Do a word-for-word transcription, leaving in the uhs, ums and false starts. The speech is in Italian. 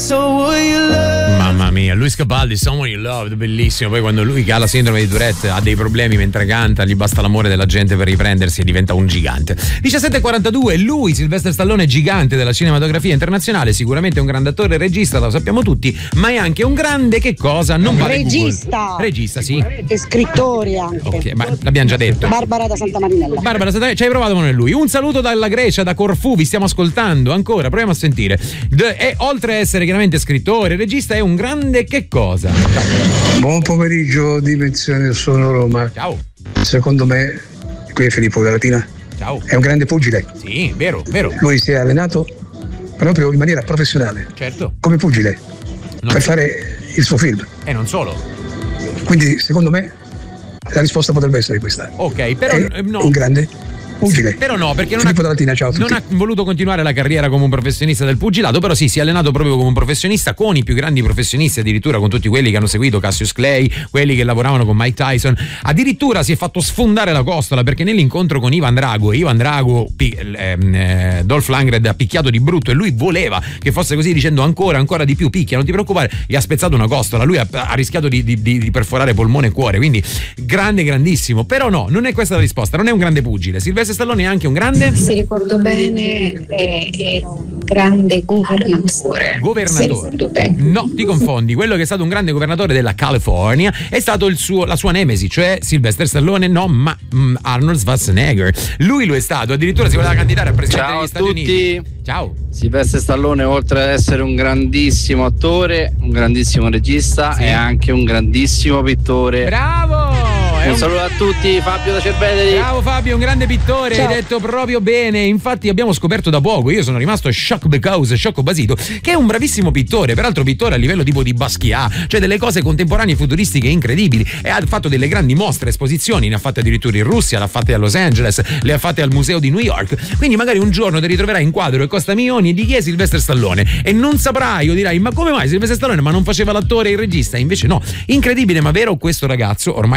Mamma mia, Luis Capaldi, Someone You Loved, bellissimo. Poi quando lui che ha la sindrome di Tourette ha dei problemi mentre canta, gli basta l'amore della gente per riprendersi e diventa un gigante. diciassette e quarantadue, lui, Sylvester Stallone, gigante della cinematografia internazionale, sicuramente un grande attore e regista, lo sappiamo tutti, ma è anche un grande che cosa? Non vale regista. Google. Regista, sì. E scrittori anche. Ok, ma l'abbiamo già detto. Barbara da Santa Marinella. Barbara, ci hai provato con lui. Un saluto dalla Grecia, da Corfù, vi stiamo ascoltando ancora, proviamo a sentire. E oltre a essere chiaramente scrittore, regista, è un grande che cosa? Buon pomeriggio, Dimensione Sono Roma. Ciao. Secondo me, qui è Filippo della Latina. Ciao. È un grande pugile. Sì, vero, vero. Lui si è allenato proprio in maniera professionale. Certo. Come pugile. Non per so. fare il suo film. E non solo. Quindi, secondo me, la risposta potrebbe essere questa. Ok, però è no. un grande pugile. Però no, perché non Filippo ha, Latina, ciao a tutti. non ha voluto continuare la carriera come un professionista del pugilato, però sì, si è allenato proprio come un professionista con i più grandi professionisti, addirittura con tutti quelli che hanno seguito Cassius Clay, quelli che lavoravano con Mike Tyson. Addirittura si è fatto sfondare la costola perché nell'incontro con Ivan Drago, Ivan Drago eh, Dolph Lundgren ha picchiato di brutto e lui voleva che fosse così, dicendo ancora, ancora di più, picchia, non ti preoccupare, gli ha spezzato una costola, lui ha, ha rischiato di, di, di perforare polmone e cuore, quindi grande, grandissimo. Però no, non è questa la risposta, non è un grande pugile. Sylvester Stallone è anche un grande, se ricordo bene, è, è un grande governatore. Governatore? No, ti confondi. Quello che è stato un grande governatore della California è stato il suo, la sua nemesi, cioè Sylvester Stallone, no, ma mm, Arnold Schwarzenegger. Lui lo è stato, addirittura si voleva candidare a presidente Ciao degli Stati a tutti. Uniti. Ciao. Sylvester Stallone, oltre ad essere un grandissimo attore, un grandissimo regista, sì, è anche un grandissimo pittore. Bravo! Un saluto a tutti, Fabio da Cerveteri. Bravo Fabio, un grande pittore. Ciao. Hai detto proprio bene. Infatti abbiamo scoperto da poco, io sono rimasto shock because, sciocco basito, che è un bravissimo pittore, peraltro pittore a livello tipo di Basquiat, cioè delle cose contemporanee futuristiche incredibili, e ha fatto delle grandi mostre, esposizioni, ne ha fatte addirittura in Russia, le ha fatte a Los Angeles, le ha fatte al museo di New York. Quindi magari un giorno ti ritroverai in quadro e costa milioni di chi è Sylvester Stallone e non saprai, o dirai ma come mai Sylvester Stallone ma non faceva l'attore e il regista? Invece no, incredibile ma vero, questo ragazzo ormai